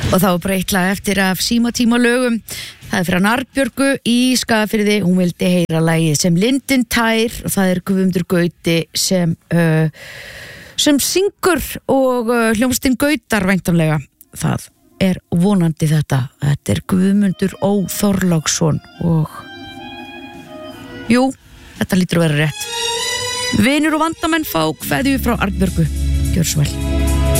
Og þá bara eitt lag eftir af símatíma lögum. Það fyrir Arnbjörgu í Skagafirði. Hún vildi heyra lagið sem Lindin tær og það Guðmundur Gauti sem syngur og hljómsveitin Gautar væntanlega. Það vonandi þetta. Þetta Guðmundur Ó Þorláksson og jú, þetta lítur að vera rétt. Vinur og vandamenn fá kveðju frá Arnbjörgu. Gjörðu svo vel.